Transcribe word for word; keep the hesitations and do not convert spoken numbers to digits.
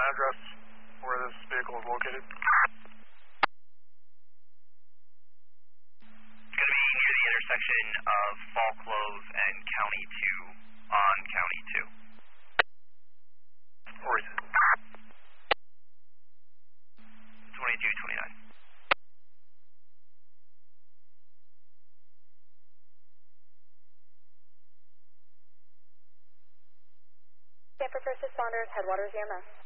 address where this vehicle is located? It's going to be near the intersection of Fall Clove and County two on County two. Or is it? twenty-two twenty-nine. Stand for first responders, Headwaters E M S.